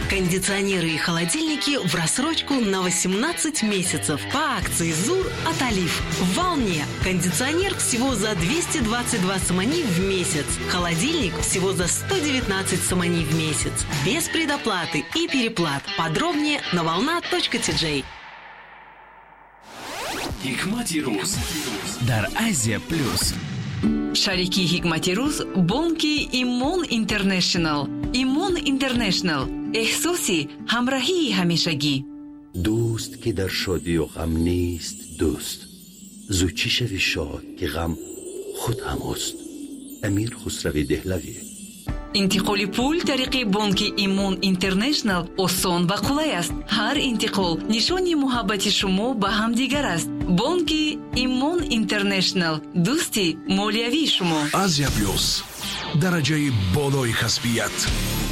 Кондиционеры и холодильники в рассрочку на 18 месяцев по акции ЗУР от Олив. В волне. Кондиционер всего за 222 сомани в месяц. Холодильник всего за 119 сомани в месяц. Без предоплаты и переплат. Подробнее на волна.tj. Хикмати Руз дар Азия Плюс. Шарики Хикмати Руз бонки Имон Интернешнл. Имон Интернешнл. احساسی همراهی همیشگی. دوست که در شادی و غم نیست دوست. زوچی شوی شاد که غم خود همست. امیر خسروی دهلوی. انتقال پول طریق بانک ایمون اینترنشنل آسان و قلای است. هر انتقال نشانی محبت شما به همدیگر است. بانک ایمون اینترنشنل دوستی مالیوی شما. آزیا پلوس درجه بالای کسبیت.